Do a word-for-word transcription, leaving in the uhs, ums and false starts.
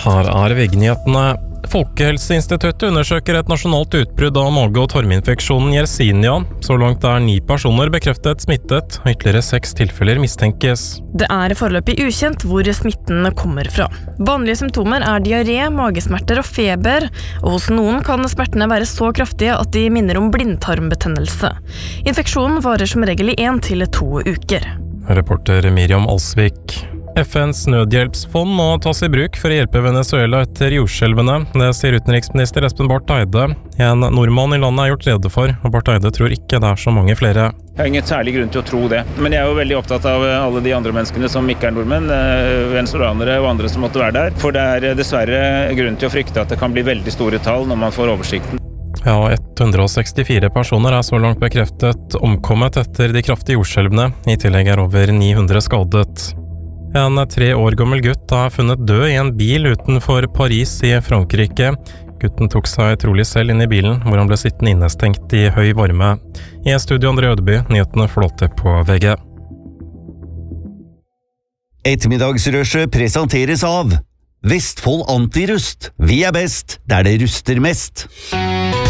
Her er V G-nyhetene. Folkehelseinstituttet undersøker et nasjonalt utbrudd av mage- og tarminfeksjonen Yersinia. Så langt er ni personer bekreftet smittet, og ytterligere seks tilfeller mistenkes. Det er foreløpig ukjent hvor smitten kommer fra. Vanlige symptomer er diaré, magesmerter og feber, og hos noen kan smertene være så kraftige at de minner om blindtarmbetennelse. Infeksjonen varer som regel i en til to uker. Reporter Miriam Alsvik. F N's nødhjelpsfond må tas i bruk for å hjelpe Venezuela etter jordskjelvene. Det sier utenriksminister Espen Barth Eide. En nordmann i landet er gjort rede for, og Barth Eide tror ikke det er så mange flere. Jeg har ingen særlig grunn til å tro det, men jeg er jo veldig opptatt av alle de andre menneskene som ikke er nordmenn, venezuelanere og andre som måtte være der. For det er dessverre grunn til å frykte at det kan bli veldig store tall når man får oversikten. Ja, ett hundre og sekstifire personer er så langt bekreftet omkommet etter de kraftige jordskjelvene. I tillegg er over ni hundre skadet. En tre år gammel gutt er funnet død i en bil utenfor Paris i Frankrike. Gutten tok seg trolig selv inn i bilen, hvor han ble sittende innestengt i høy varme. I studio André Ødeby, nyhetene flåte på V G. Ettermiddagsrushet presenteres av Vestfold Antirust. Vi er best der det ruster mest.